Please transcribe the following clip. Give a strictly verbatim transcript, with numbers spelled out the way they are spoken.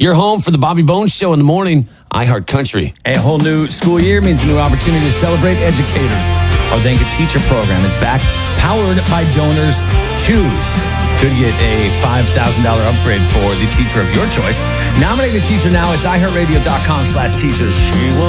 Your home for the Bobby Bones Show in the morning, iHeart Country. A whole new school year means a new opportunity to celebrate educators. Our Thank a Teacher program is back, powered by Donors Choose. Could get a five thousand dollars upgrade for the teacher of your choice. Nominate a teacher now. It's iHeartRadio.com slash teachers.